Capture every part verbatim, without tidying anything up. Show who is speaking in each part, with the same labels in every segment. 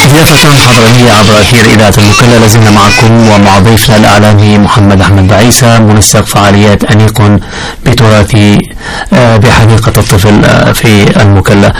Speaker 1: ضيافة حضرمية عبر أثير إذاعة المكلا. لازلنا معكم ومع ضيفنا الإعلامي محمد أحمد بعيسى منسق فعاليات أنيق بتراث بحديقة الطفل في المكلا.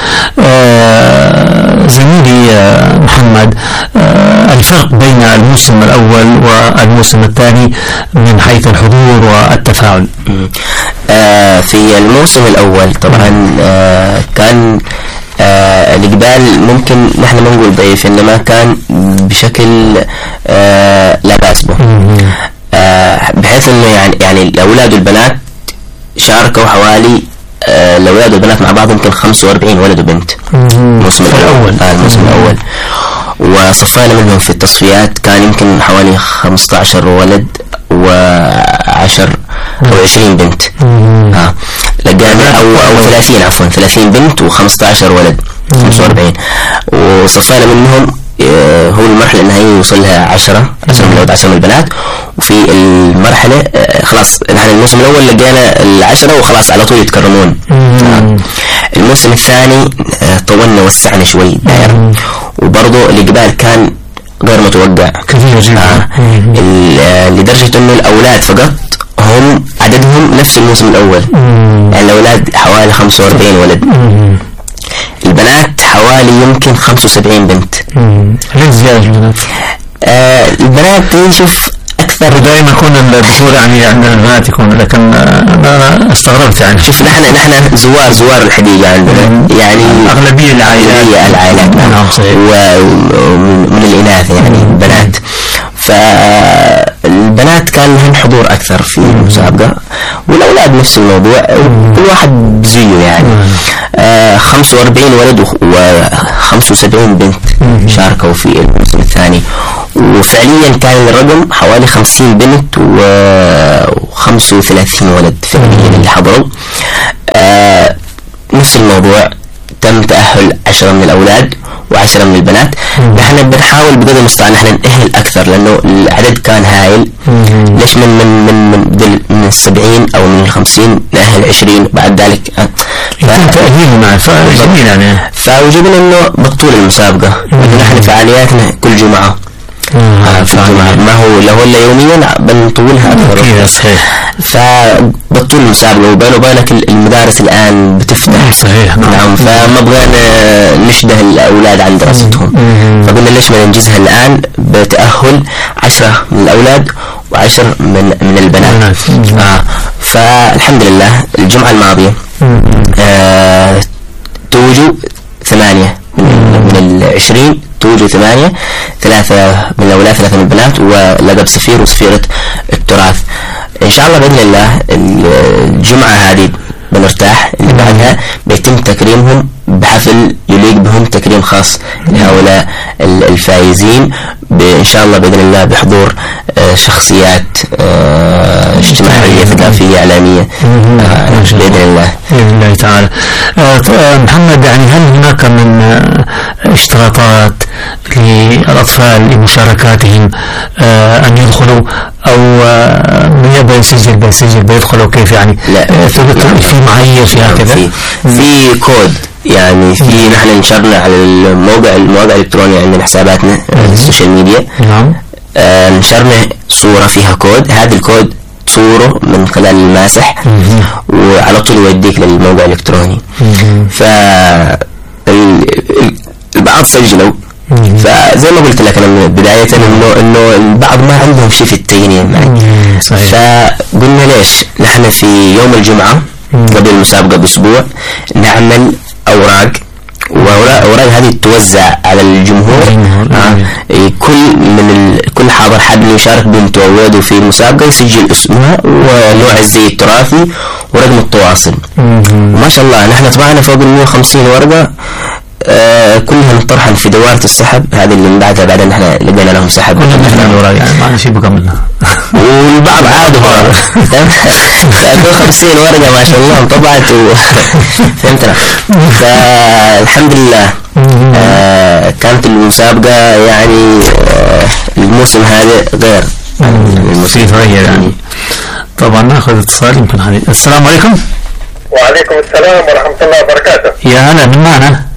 Speaker 1: زميلي محمد، الفرق بين الموسم الأول والموسم الثاني من حيث الحضور والتفاعل؟
Speaker 2: في الموسم الأول طبعا كان آه الإقبال ممكن نحن ما نقول ضعيف، إنما كان بشكل آه لا بأس به، آه بحيث إنه يعني يعني الأولاد والبنات شاركوا حوالي آه الأولاد والبنات مع بعض يمكن خمسة وأربعين ولد وبنت الموسم الأول. آه الموسم الأول وصفينا منهم في التصفيات كان يمكن حوالي خمسة عشر ولد وعشر أو عشرين بنت. ها لقينا أو أو ثلاثين عفوا ثلاثين بنت وخمسة عشر ولد خمسة وأربعين، وصفينا منهم هو المرحلة النهائية يوصل لها عشرة عشرة من الولد عشرة من البنات. وفي المرحلة خلاص نحن الموسم الأول لقينا العشرة وخلاص على طول يتكرمون. الموسم الثاني طولنا وسعنا شوي دائرة، وبرضه الإقبال كان غير متوقع
Speaker 1: كثير جدا
Speaker 2: آه لدرجة إنه الأولاد فقط هم عددهم نفس الموسم الأول. يعني الأولاد حوالي خمسة وأربعين ولد، البنات حوالي يمكن خمسة وسبعين بنت.
Speaker 1: ليش زيادة البنات؟
Speaker 2: آه البنات يشوف أكثر.
Speaker 1: دائما يكون الذكور يعني عندنا البنات يكون، لكن أنا استغربت يعني.
Speaker 2: شوف نحن نحن زوار زوار الحديقة عندنا يعني
Speaker 1: أغلبية العائلات
Speaker 2: العائلات
Speaker 1: نعم صحيح،
Speaker 2: ومن الإناث يعني البنات. فالبنات كان لهم حضور أكثر في المسابقة، والأولاد نفس الموضوع كل واحد زيه يعني. آه خمسة وأربعين ولد وخمسة وسبعين بنت شاركوا في الموسم الثاني، وفعليا كان الرقم حوالي خمسين بنت وخمسة وثلاثين ولد فعليا اللي حضروا. آه نفس الموضوع، تم تأهل عشرة من الأولاد وعشرة من البنات. نحن بنحاول بقدر المستطاع نحن نأهل أكثر لأنه العدد كان هائل. ليش من من من من, من السبعين أو من الخمسين نأهل عشرين بعد ذلك
Speaker 1: تأهيل مع جميل يعني.
Speaker 2: فوجبنا إنه بطول المسابقة، لأنه نحن فعالياتنا كل جمعة. آه جمعة ما هو لو إلا يوميا بنطولها أكثر.
Speaker 1: صحيح.
Speaker 2: فبطول المسابقة وبين وبينك المدارس الآن بتفتح.
Speaker 1: صحيح
Speaker 2: نعم. فما بغينا نشبه الأولاد عن دراستهم، فقلنا ليش ما ننجزها الآن بتأهل عشرة من الأولاد وعشر من من البنات. آه فالحمد لله الجمعة الماضية آه توجوا ثمانية من العشرين، توجوا ثمانية، ثلاثة من الأولاد ثلاثة من البنات، ولقب سفير وسفيرة التراث. إن شاء الله بإذن الله الجمعة هذه بنرتاح، اللي بعدها بيتم تكريمهم بحفل يليق بهم، تكريم خاص لهؤلاء الفائزين إن شاء الله بإذن الله بحضور شخصيات اجتماعية ثقافية إعلامية بإذن الله
Speaker 1: بإذن الله تعالى. محمد، يعني هل هناك من اشتراطات للأطفال لمشاركاتهم أن يدخلوا، أو من يبغى يسجل بيسجل بيدخلوا كيف يعني؟
Speaker 2: لا
Speaker 1: في معايير في هكذا؟
Speaker 2: في, في كود يعني. في نحن نشرنا على الموقع المواقع الإلكترونية عندنا حساباتنا السوشيال ميديا. نعم. آه نشرنا صورة فيها كود، هذا الكود تصوره من خلال الماسح وعلى طول يوديك للموقع الإلكتروني. فالبعض سجلوا، فزي ما قلت لك أنا بداية إنه إنه البعض ما عندهم شيء في التقنية يعني. فقلنا ليش نحن في يوم الجمعة قبل المسابقة بأسبوع نعمل أوراق، وأوراق هذه توزع على الجمهور. آه. كل من ال... كل حاضر حاب يشارك بنته أو ولده في المسابقة يسجل اسمها ونوع الزي التراثي ورقم التواصل. ما شاء الله نحن طبعنا فوق مئة وخمسين ورقة، آه كلها مطرحا في دوارة السحب هذه اللي من بعدها بعدين نحن لقينا لهم سحب.
Speaker 1: كلها نحن الوراق يعني ما شيء بقى منها.
Speaker 2: والبعض عاده مئة وخمسين ورقة ما شاء الله طبعت و... فهمتنا. فالحمد لله آه كانت المسابقة يعني آه الموسم هذا غير
Speaker 1: الموسم غير يعني. طبعا ناخذ اتصال يمكن هذه. السلام عليكم.
Speaker 3: وعليكم السلام ورحمة الله وبركاته.
Speaker 1: يا هلا، من معنا؟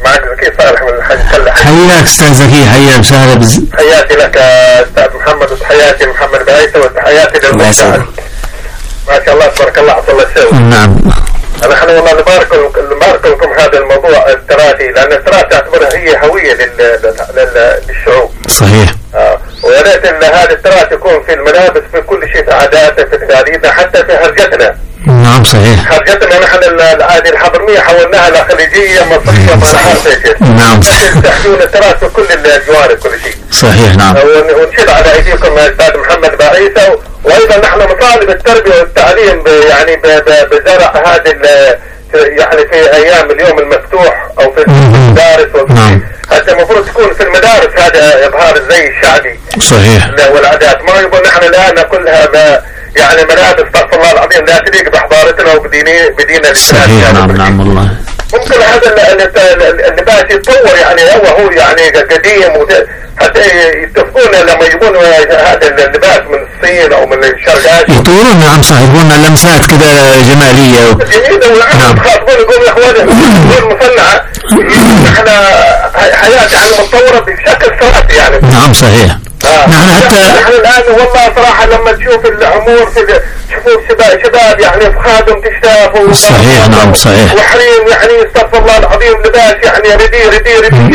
Speaker 3: معك زكي صالح من الحاج سلح.
Speaker 1: حياك أستاذ زكي، حيا وسهلا بز...
Speaker 3: حياتي لك أستاذ محمد، وتحياتي محمد بعيسى، وتحياتي للمشاهد. ما شاء الله تبارك الله عطى الله الشوق.
Speaker 1: نعم.
Speaker 3: نحن والله نبارك نبارك لكم هذا الموضوع التراثي، لأن التراث تعتبرها هي هوية لل... لل... للشعوب.
Speaker 1: صحيح.
Speaker 3: آه. ويا ريت ان هذا التراث يكون في الملابس، في كل شيء، في عاداتنا، في تقاليدنا، حتى في هرجتنا.
Speaker 1: نعم صحيح.
Speaker 3: هرجتنا نحن العادة الحضرمية حولناها لخليجية مصرية، ما نعرف ايش.
Speaker 1: نعم.
Speaker 3: تحدون التراث في كل الجوانب، كل شيء.
Speaker 1: صحيح. نعم.
Speaker 3: ونشد على ايديكم يا استاذ محمد بعيسى، وايضا نحن نطالب التربية والتعليم يعني بزرع هذه يعني في ايام اليوم المفتوح او في المدارس.
Speaker 1: نعم.
Speaker 3: حتى المفروض تكون في المدارس هذا اظهار الزي الشعبي.
Speaker 1: صحيح.
Speaker 3: والعادات، ما يبغى نحن الان كلها ما يعني ملابس استغفر الله العظيم لا تليق بحضارتنا وبديننا بديننا.
Speaker 1: صحيح. نعم. نعم والله.
Speaker 3: ممكن هذا اللباس يتطور، يعني هو هو يعني قديم، حتى يتفقون لما يجيبون هذا اللباس من الصين او من الشرق اسيا
Speaker 1: يطورون. نعم صحيح، يقولون لمسات كذا جماليه و...
Speaker 3: جميله، والعالم يخاطبون يقولون يا اخوان غير مصنعه. نحن حياتي على متطوره بشكل ثلاثي يعني.
Speaker 1: نعم صحيح.
Speaker 3: آه.
Speaker 1: نحن حتى
Speaker 3: نحن الان والله صراحه لما تشوف الامور في تشوفوا شباب شباب يعني في خادم تشتاف.
Speaker 1: صحيح. نعم صحيح.
Speaker 3: وحريم يعني استغفر الله العظيم لباس يعني ردي ردي ردي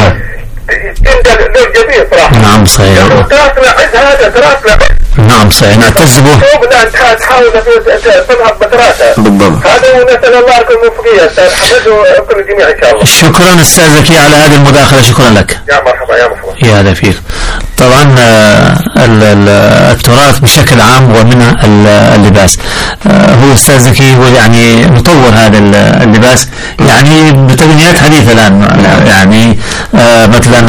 Speaker 3: تندل للجميع صراحه.
Speaker 1: نعم صحيح.
Speaker 3: تراثنا عز، هذا تراثنا عز.
Speaker 1: نعم صحيح، نعتز به.
Speaker 3: لا تحاول تنهض بتراثها.
Speaker 1: بالضبط.
Speaker 3: هذا ونسال الله لكم الموفقيه استاذ حمد وكل الجميع ان شاء الله.
Speaker 1: شكرا استاذ زكي على هذه المداخله، شكرا لك.
Speaker 3: يا مرحبا يا مرحبا.
Speaker 1: يا هلا فيك. طبعا التراث بشكل عام ومنها اللباس. هو استاذ زكي هو يعني مطور هذا اللباس يعني بتقنيات حديثه الان، يعني مثلا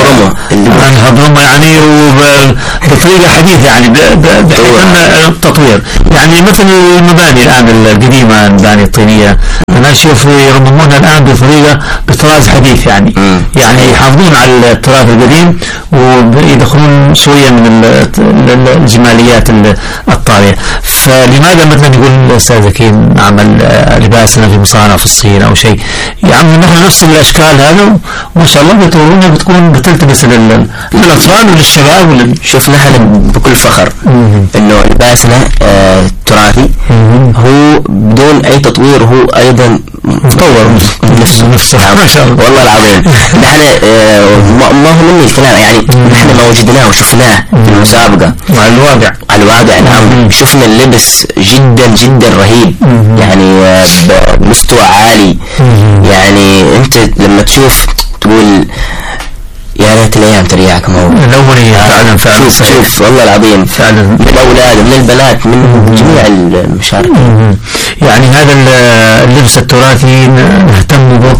Speaker 1: الهضرمه يعني وبطريقه حديثه يعني بحيث التطوير، يعني مثل المباني الان القديمه، المباني الطينيه انا اشوف يرممونها الان بطريقه بطراز حديث، يعني يعني يحافظون على التراث القديم ويدخلون شويه من الجماليات الطارئه. فلماذا مثلا يقول الاستاذ زكي نعمل لباسنا في مصانع في الصين او شيء؟ يعني نحن نفس الاشكال هذا وما شاء الله بيطورونها بتكون بتلتبس للاطفال وللشباب ولل...
Speaker 2: شفنا احنا بكل فخر انه لباسنا آه تراثي، هو بدون اي تطوير، هو ايضا مطور نفسه نفسه ما شاء الله والله العظيم. نحن آه ما هو مني الكلام، يعني نحن ما وجدناه وشفناه في المسابقه
Speaker 1: على الواقع
Speaker 2: على الواقع. نعم. شفنا اللبس جدا جدا رهيب، يعني آه بمستوى عالي. يعني انت لما تشوف تقول يا ريت الايام ترجع كما هو
Speaker 1: الاولي. فعلا فعلا.
Speaker 2: شوف شوف والله العظيم فعلا، من الاولاد من البنات من جميع المشاركين.
Speaker 1: يعني هذا اللبس التراثي نهتم به،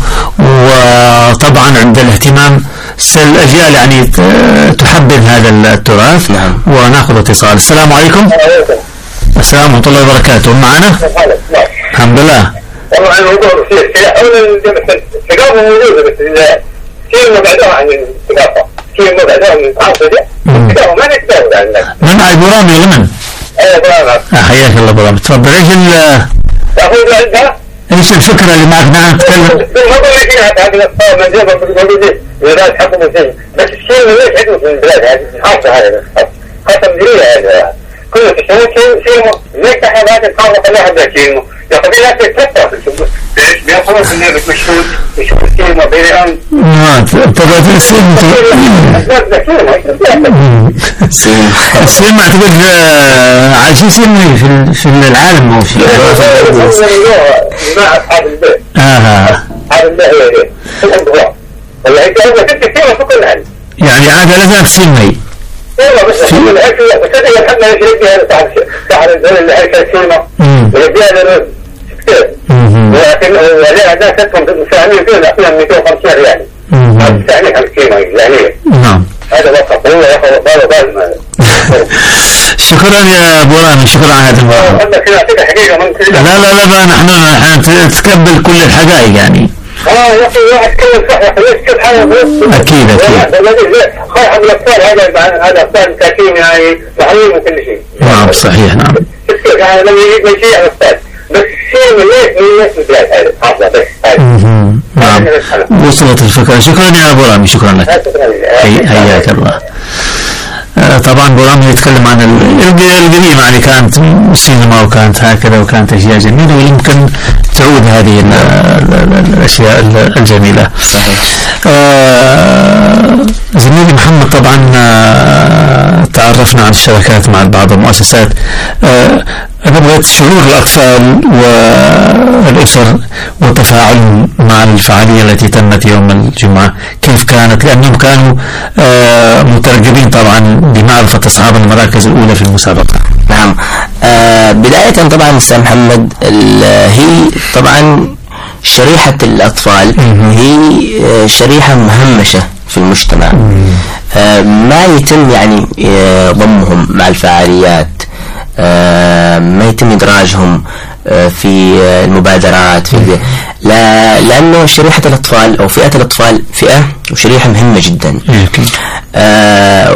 Speaker 1: وطبعا عند الاهتمام الاجيال يعني تحبذ هذا التراث.
Speaker 2: نعم.
Speaker 1: وناخذ اتصال. السلام عليكم. السلام ورحمه الله وبركاته. معنا؟ الحمد لله.
Speaker 3: والله عن موضوع كثير شيء أولا الثقافة موجودة، بس كثير ما بعدها عن الثقافة، كثير ما بعدها من الثقافة الثقافة ما نتداول عن الناس.
Speaker 1: من أي برامج لمن؟
Speaker 3: أي برامج.
Speaker 1: حياك الله برامج. تفضل. إيش ال
Speaker 3: تأخذ عندها؟
Speaker 1: إيش الفكرة اللي معك؟ نعم تكلم.
Speaker 3: الموضوع اللي فيها هذه الأطفال من جبل بالموجودين الولاد حقهم زين، بس الشيء اللي ليش عندهم في البلاد هذه خاصة هذا خاصة مديرية هذا كله تسوي شيء شيء ليش تحب هذه الخاصة خليها بدها شيء يا قبيلة تتكتر بيأخذون في النبي مشهود يشوف السينما بيريان.
Speaker 1: نعم. طبعا السينما السينما اعتقد عايشين سينما في في العالم او في
Speaker 3: جماعة أصحاب البيت.
Speaker 1: آه.
Speaker 3: أصحاب البيت هي هي. والله أنت أول كنت سينما في كل حال.
Speaker 1: يعني عادة لازم سينما.
Speaker 3: ايوه بس بس هذه الحمد لله يجي صاحب صاحب اللي هي السينما يجي له كثير، لكن عليها ناس تدخل مساهمين فيه الافلام مئتين وخمسين ريال هذا تعني على السينما يعني. نعم. هذا وصف هو ياخذ باله باله.
Speaker 1: شكرا يا ابو رامي، شكرا على هذا الموضوع. لا لا لا نحن نتقبل كل الحقائق يعني.
Speaker 3: اه يا اخي واحد كلم صح يا اخي ليش كل حاجه
Speaker 1: اكيد اكيد
Speaker 3: خايف من الاطفال هذا هذا اطفال مساكين يعني معلوم وكل شيء.
Speaker 1: نعم صحيح. نعم
Speaker 3: يعني لما يجيب من شيء على الاطفال بس شيء من ليش من ليش البلاد هذه حاصله بس هذه
Speaker 1: نعم وصلت الفكرة. شكرا يا أبو رامي، شكرا لك، حياك الله. طبعا أبو رامي يتكلم عن القديمة يعني كانت سينما وكانت هكذا وكانت أشياء جميلة ويمكن تعود هذه الأشياء الجميلة.
Speaker 2: صحيح.
Speaker 1: زميلي محمد، طبعا تعرفنا عن الشراكات مع بعض المؤسسات. أنا بغيت شعور الأطفال والأسر وتفاعلهم مع الفعالية التي تمت يوم الجمعة كيف كانت، لأنهم كانوا مترقبين طبعا لمعرفة أصحاب المراكز الأولى في المسابقة.
Speaker 2: نعم. آه بداية طبعا أستاذ محمد، هي طبعا شريحة الأطفال هي شريحة مهمشة في المجتمع. آه ما يتم يعني آه ضمهم مع الفعاليات، آه ما يتم إدراجهم آه في آه المبادرات في لا لأنه شريحة الأطفال أو فئة الأطفال فئة وشريحة مهمة جدا. آه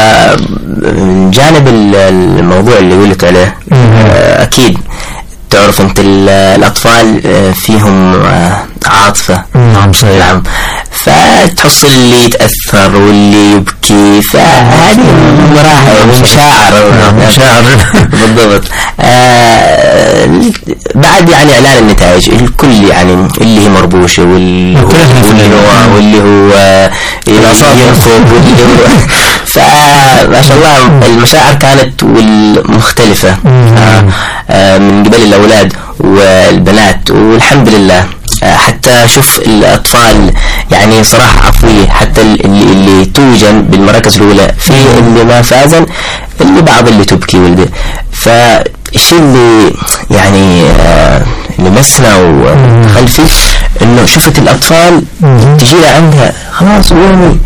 Speaker 2: وجانب الموضوع اللي قلت عليه، آه أكيد تعرف أنت الأطفال فيهم عاطفة.
Speaker 1: نعم صحيح.
Speaker 2: نعم. فتحصل اللي يتأثر واللي يبكي، فهذه مراحل ومشاعر.
Speaker 1: مشاعر
Speaker 2: بالضبط. آه بعد يعني إعلان النتائج الكل يعني اللي هي مربوشة واللي هو واللي هو واللي هو يرفض واللي هو فما شاء الله المشاعر كانت والمختلفة آه آه من قبل الأولاد والبنات، والحمد لله. حتى شوف الأطفال يعني صراحة عفوية، حتى اللي, اللي توجن بالمراكز الأولى في اللي ما فازن اللي بعض اللي تبكي والدي. فالشيء اللي يعني آه لمسنا وخلفي إنه شفت الأطفال تجي عندها خلاص قومي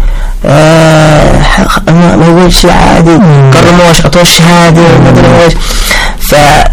Speaker 2: آه ما يقول شيء عادي، كرموش عطوش شهادة ما أدري وش. ف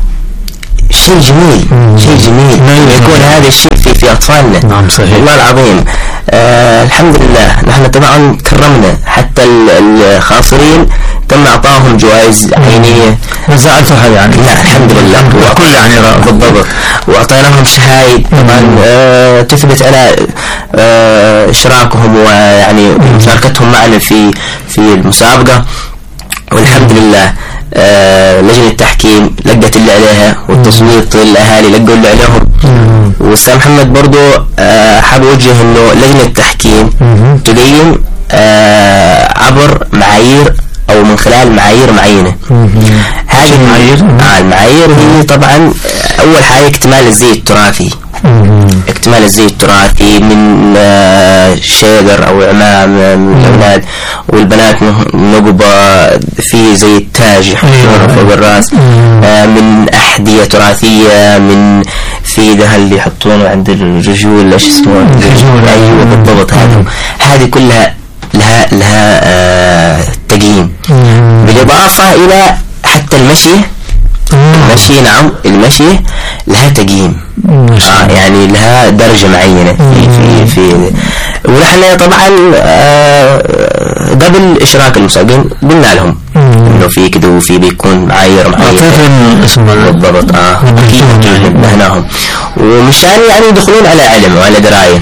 Speaker 2: شيء جميل، شيء جميل يكون هذا الشيء في في أطفالنا.
Speaker 1: نعم صحيح.
Speaker 2: والله العظيم. آه الحمد لله نحن طبعا كرمنا حتى الخاسرين تم إعطاهم جوائز عينية.
Speaker 1: وزعلت هذا يعني.
Speaker 2: لا الحمد لله.
Speaker 1: وكل يعني
Speaker 2: بالضبط. وأعطيناهم شهايد طبعا آه تثبت على آه إشراكهم ويعني مشاركتهم معنا في في المسابقة. والحمد لله آه لجنة التحكيم لقت اللي عليها، والتصويت الأهالي لقوا اللي عليهم. والسلام محمد برضو آه حاب أوجه إنه لجنة التحكيم تقيم آه عبر معايير أو من خلال معايير معينة. هذه
Speaker 1: المعايير
Speaker 2: آه المعايير هي طبعا أول حاجة اكتمال الزي التراثي. اكتمال الزي التراثي من آه شيدر أو عمام من الأولاد، والبنات نقبة في زي التاج يحطونه فوق الرأس، آه من أحذية تراثية، من في ده اللي يحطونه عند الرجول ايش اسمه الرجول. أيوة بالضبط. هذه هذه كلها لها لها آه تقييم، بالإضافة إلى حتى المشي. المشي نعم المشي لها تقييم. آه يعني لها درجة معينة في في في ونحن طبعا آه قبل إشراك المسابقين قلنا لهم إنه في كده وفي بيكون معايير معينة. بالضبط. آه أكيد نهناهم ومشان يعني يدخلون على علم وعلى دراية.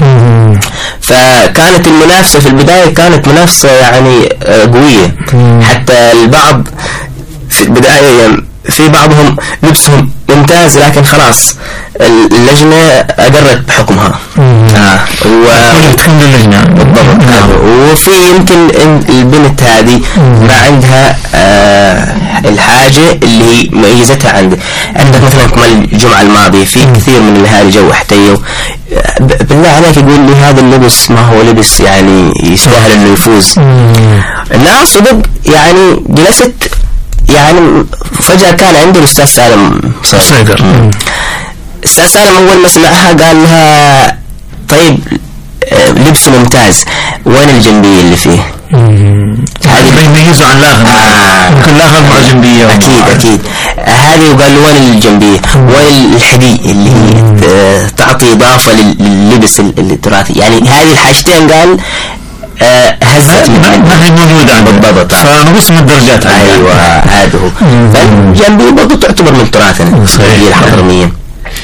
Speaker 2: فكانت المنافسة في البداية كانت منافسة يعني آه قوية. حتى البعض في البداية في بعضهم لبسهم ممتاز، لكن خلاص اللجنة أقرت بحكمها. آه
Speaker 1: وتكون اللجنة
Speaker 2: بالضبط. وفي يمكن البنت هذه ما عندها آه الحاجة اللي هي ميزتها عند عندك مثلا كمان الجمعة الماضية في كثير من الأهالي جو احتيوا بالله عليك يقول لي هذا اللبس ما هو لبس يعني يستاهل إنه يفوز. الناس صدق يعني جلست يعني فجأة كان عنده الأستاذ سالم صيدر. الأستاذ سالم أول ما سمعها قال لها طيب لبسه ممتاز، وين الجنبية اللي فيه؟
Speaker 1: هذه بيميزه عن الآخر. ممكن الآخر مع جنبية.
Speaker 2: أكيد أكيد. هذه وقال له وين الجنبية؟ وين الحدي اللي هي تعطي إضافة لللبس التراثي؟ يعني هذه الحاجتين قال آه هزت
Speaker 1: ما هي موجودة.
Speaker 2: بالضبط.
Speaker 1: فنقص من الدرجات.
Speaker 2: أيوة هذا هو. فالجنبية برضو تعتبر من تراثنا الحضرمية.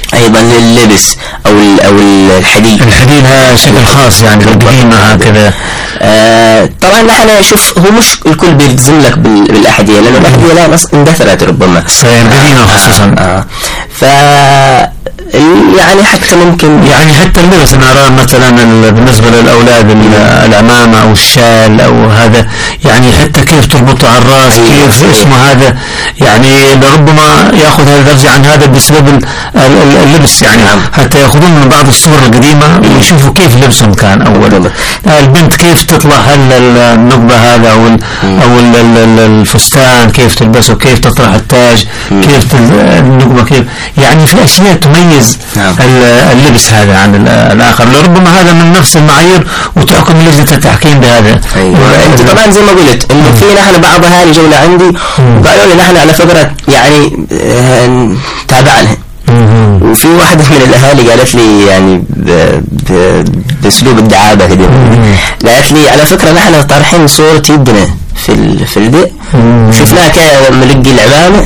Speaker 2: أيضا لللبس أو أو الحديد.
Speaker 1: الحديد هذا شكل خاص يعني القديمة هكذا.
Speaker 2: آه طبعا نحن شوف هو مش الكل بيلتزم لك بالأحذية لأنه الأحذية لا نص اندثرت ربما
Speaker 1: صحيح قديمة خصوصا.
Speaker 2: آه آه ف يعني حتى ممكن
Speaker 1: يعني حتى اللبس أنا أرى مثلا بالنسبة للأولاد العمامة أو الشال أو هذا يعني حتى كيف تربطه على الرأس كيف اسمه هذا يعني لربما يأخذ هذا درجة عن هذا بسبب اللبس يعني حتى يأخذون من بعض الصور القديمة ويشوفوا كيف لبسهم كان أولا البنت كيف تطلع هل النقبة هذا أو أو الفستان كيف تلبسه كيف تطرح التاج كيف النقبة كيف يعني في أشياء تميز نعم. اللبس هذا عن الآخر لربما هذا من نفس المعايير وتحكم لجنة التحكيم بهذا.
Speaker 2: أيوة. أنت طبعا زي ما قلت إنه في نحن بعض أهالي جولة عندي وقالوا لي نحن على فكرة يعني تابعنا وفي واحدة من الأهالي قالت لي يعني بأسلوب الدعابة كده قالت لي على فكرة نحن طارحين صورة يدنا في ال في البيت شفناها كده ملقي العمامة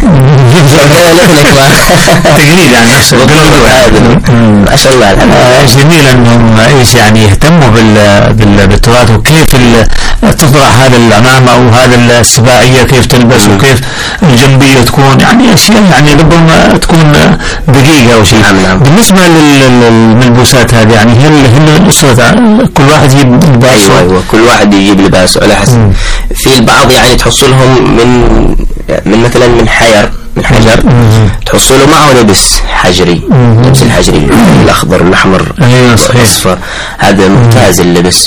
Speaker 1: تجميل يعني نفس
Speaker 2: ما شاء الله.
Speaker 1: جميل انهم ايش يعني يهتموا بال بالتراث وكيف تطرح هذا العمامة او هذا السباعية كيف تلبس وكيف الجنبية تكون يعني اشياء يعني ربما تكون دقيقة او شيء. بالنسبة للملبوسات هذه يعني هل هل الأسرة كل واحد يجيب لباسه؟
Speaker 2: ايوه كل واحد يجيب لباسه على حسب. في البعض يعني تحصلهم من من مثلا من حجر من حجر تحصله معه لبس حجري لبس الحجري الأخضر والأحمر والأصفر هذا ممتاز اللبس.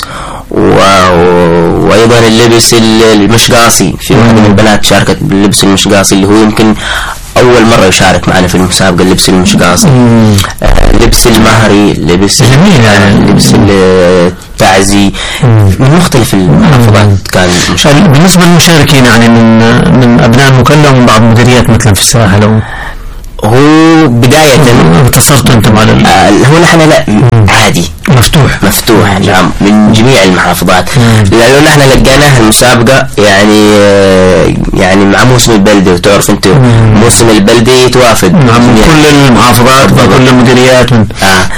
Speaker 2: وأيضا اللبس المشقاصي في واحدة من البنات شاركت باللبس المشقاصي اللي هو يمكن أول مرة يشارك معنا في المسابقة اللبس المشقاصي. لبس المهري لبس
Speaker 1: جميل يعني
Speaker 2: لبس التعزي من مختلف المحافظات كان
Speaker 1: مشارك. بالنسبة للمشاركين يعني من من أبناء المكلة ومن بعض المديريات مثلا في الساحل أو
Speaker 2: هو بداية
Speaker 1: اتصلت أنتم على
Speaker 2: آه هو نحن لا عادي
Speaker 1: مفتوح
Speaker 2: مفتوح نعم من جميع المحافظات لأنه نحن لقيناها المسابقة يعني آه يعني مع موسم البلدي وتعرف أنت موسم البلدي يتوافد
Speaker 1: مع كل المحافظات وكل المديريات
Speaker 2: آه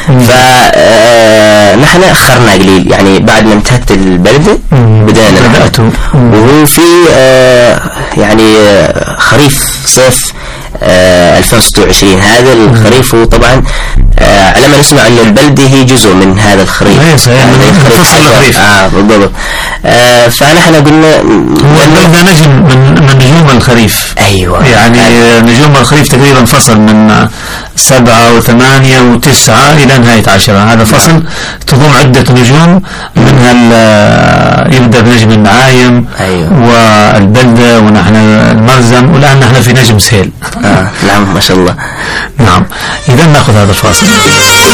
Speaker 2: فنحن آه أخرنا قليل يعني بعد ما انتهت البلدي بدأنا
Speaker 1: بدأتوا
Speaker 2: وهو في آه يعني آه خريف صيف آه ألفين وستة وعشرين هذا الخريف هو طبعا آه على ما نسمع أن البلدة هي جزء من هذا الخريف.
Speaker 1: أيه صحيح من فصل الخريف.
Speaker 2: آه بالضبط. آه فنحن قلنا
Speaker 1: هو البلدة نجم من, من نجوم الخريف.
Speaker 2: أيوة
Speaker 1: يعني آه نجوم الخريف تقريبا فصل من سبعة وثمانية وتسعة إلى نهاية عشرة هذا فصل تضم عدة نجوم منها يبدأ بنجم النعايم
Speaker 2: أيوة.
Speaker 1: والبلدة ونحن المرزم والآن نحن في نجم سهيل.
Speaker 2: آه نعم ما شاء الله.
Speaker 1: نعم إذا نأخذ هذا الفاصل.